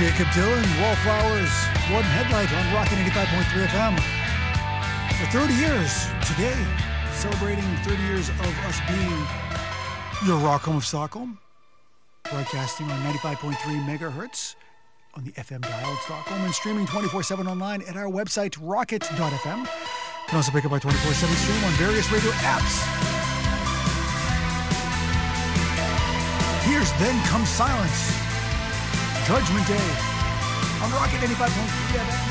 Jacob Dylan, Wallflowers, One Headlight on Rocket 85.3 FM. For 30 years today, celebrating 30 years of us being your Rock Home of Stockholm, broadcasting on 95.3 megahertz on the FM dial in Stockholm and streaming 24/7 online at our website, rocket.fm. You can also pick up our 24/7 stream on various radio apps. Here's Then Comes Silence, Judgment Day on Rocket 85.3 FM.